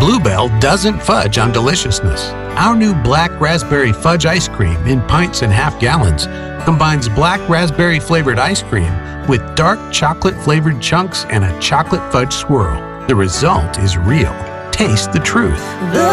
Blue Bell doesn't fudge on deliciousness. Our new black raspberry fudge ice cream in pints and half gallons combines black raspberry flavored ice cream with dark chocolate flavored chunks and a chocolate fudge swirl. The result is real. Taste the truth.